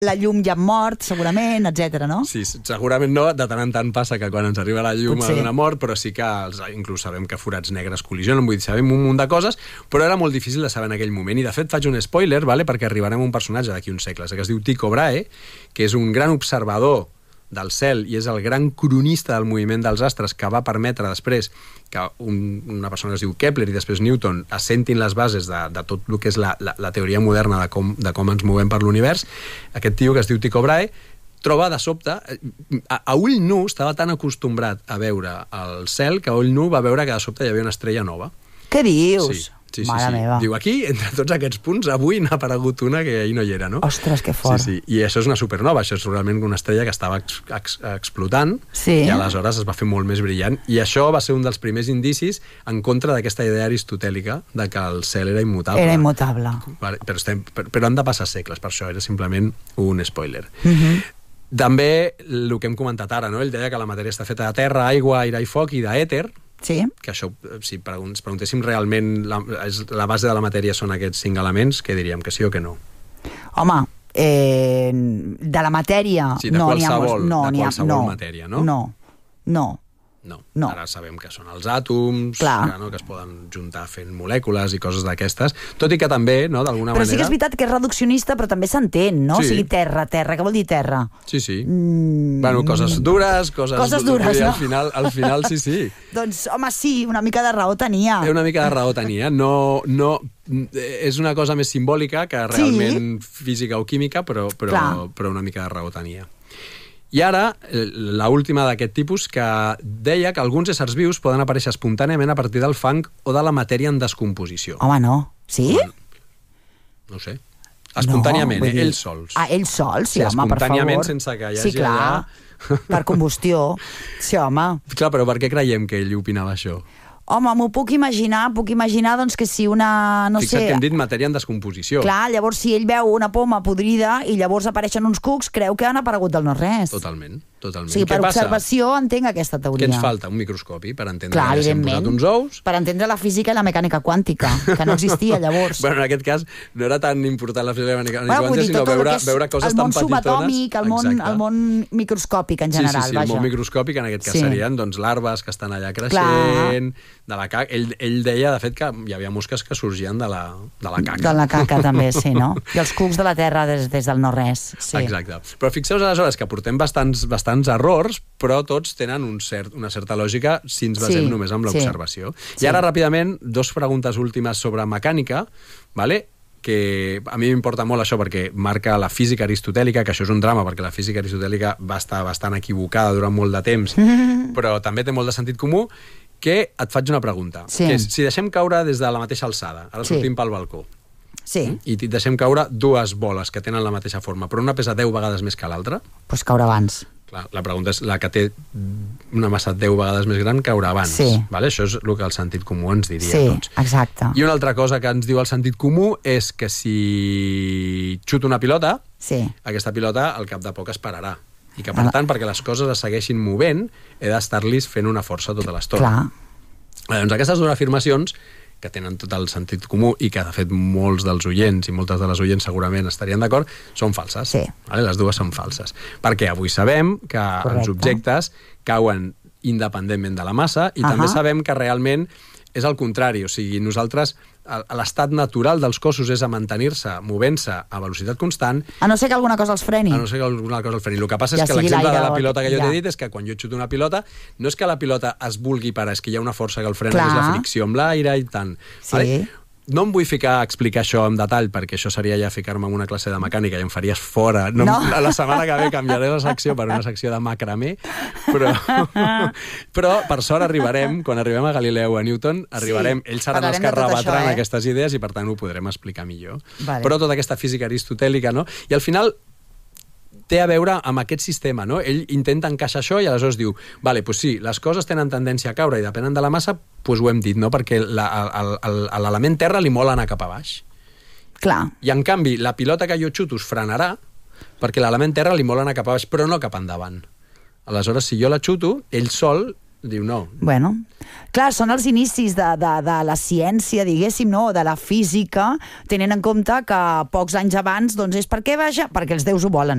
la llum ja ha mort, segurament, etc. no? Sí, segurament no, de tant en tant passa que quan ens arriba la llum Potser. dona mort, però sí que inclús sabem que forats negres col·lisionen, vull dir, sabem un munt de coses, però era molt difícil de saber en aquell moment, i de fet faig un spoiler, vale, perquè arribarem a un personatge d'aquí uns segles, que es diu Tycho Brahe, que és un gran observador del cel i és el gran cronista del moviment dels astres, que va permetre després que una persona que es diu Kepler i després Newton assentin les bases de tot el que és la teoria moderna de com ens movem per l'univers. Aquest tio que es diu Tycho Brahe troba de sobte, a ull nu estava tan acostumbrat a veure el cel que a ull nu va veure que de sobte hi havia una estrella nova. Què dius? Sí. Mare meva. Diu, aquí, entre tots aquests punts, avui n'ha aparegut una que ahir no hi era, no? Ostres, que fort. Sí. I això és una supernova, això és realment una estrella que estava explotant, i aleshores es va fer molt més brillant, i això va ser un dels primers indicis en contra d'aquesta idea aristotèlica de que el cel era immutable. Era immutable. Però han de passar segles, per això era simplement un spoiler. També el que hem comentat ara, no? Ell deia que la matèria està feta de terra, aigua, aire i foc i d'èter. Sí. Que això, si ens preguntéssim realment la base de la matèria són aquests 5 elements, què diríem, que sí o que no? Home, de la matèria... Sí, de qualsevol matèria, no? No. Ara sabem que són els àtoms, que es poden juntar fent molècules i coses d'aquestes, tot i que també, no, d'alguna manera... Però sí que és veritat que és reduccionista, però també s'entén, no? Sí. O sigui, terra, què vol dir terra? Sí. Bueno, coses dures, coses dures, no? Al final sí. Doncs, home, sí, una mica de raó tenia. Una mica de raó tenia. No, és una cosa més simbòlica que realment física o química, però una mica de raó tenia. I ara, l'última d'aquest tipus, que deia que alguns éssers vius poden aparèixer espontàniament a partir del fang o de la matèria en descomposició. Home, no. Sí? No ho sé. Espontàniament, ells sols. Ah, ells sols? Sí, home, per favor. Espontàniament, sense que hi hagi... Sí, clar. Per combustió. Sí, home. Clar, però per què creiem que ell opinava això? Home, m'ho puc imaginar doncs que si una... Fixa't que hem dit matèria en descomposició. Clar, llavors si ell veu una poma podrida i llavors apareixen uns cucs, creu que han aparegut del no-res. Totalment. O sigui, per observació entenc aquesta teoria. Què ens falta? Un microscopi per entendre que s'han posat uns ous? Per entendre la física i la mecànica quàntica, que no existia llavors. Bueno, en aquest cas no era tan important la física i la mecànica quàntica, sinó veure coses tan petitones. El món subatòmic, el món microscòpic en general. Sí, el món microscòpic en aquest cas serien larves que estan allà creixent, de la caca. Ell deia, de fet, que hi havia mosques que sorgien de la caca. De la caca també, sí, no? I els cucs de la terra des del no-res. Exacte. Però fixeu-vos aleshores que portem bastants errors, però tots tenen una certa lògica si ens basem només en l'observació. I ara, ràpidament, 2 preguntes últimes sobre mecànica, que a mi m'importa molt això perquè marca la física aristotèlica, que això és un drama perquè la física aristotèlica va estar bastant equivocada durant molt de temps, però també té molt de sentit comú, que et faig una pregunta. Que és, si deixem caure des de la mateixa alçada, ara sortim pel balcó, i deixem caure 2 boles que tenen la mateixa forma, però una pesa 10 vegades més que l'altra, doncs caure abans. Clar, la pregunta és, la que té una massa 10 vegades més gran caurà abans. Això és el que el sentit comú ens diria a tots. Exacte. I una altra cosa que ens diu el sentit comú és que si xuto una pilota, aquesta pilota al cap de poc es pararà. I que, per tant, perquè les coses es segueixin movent, he d'estar-los fent una força tota l'estona. Doncs aquestes 2 afirmacions, que tenen tot el sentit comú i que, de fet, molts dels oients i moltes de les oients segurament estarien d'acord, són falses. Les 2 són falses. Perquè avui sabem que els objectes cauen independentment de la massa i també sabem que realment és el contrari. O sigui, nosaltres, l'estat natural dels cossos és a mantenir-se, movent-se a velocitat constant. A no ser que alguna cosa els freni. El que passa és que l'exemple de la pilota que jo t'he dit és que quan jo xuto una pilota, no és que la pilota es vulgui parar, és que hi ha una força que el frena, que és la fricció amb l'aire i tant. No em vull ficar a explicar això en detall, perquè això seria ja ficar-me en una classe de mecànica i em faries fora. La setmana que ve canviaré la secció per una secció de macramé, però per sort arribarem, quan arribem a Galileu, a Newton, ells seran els que rebatran aquestes idees i per tant ho podrem explicar millor. Però tota aquesta física aristotèlica, no? I al final té a veure amb aquest sistema, no? Ell intenta encaixar això i aleshores diu, doncs sí, les coses tenen tendència a caure i depenen de la massa, doncs ho hem dit, no? Perquè l'element terra li mola anar cap a baix. Clar. I en canvi, la pilota que jo xuto es frenarà perquè l'element terra li mola anar cap a baix, però no cap endavant. Aleshores, si jo la xuto, ell sol diu no. Bueno, clar, són els inicis de la ciència, diguéssim, no? De la física, tenint en compte que pocs anys abans, doncs és perquè els déus ho volen.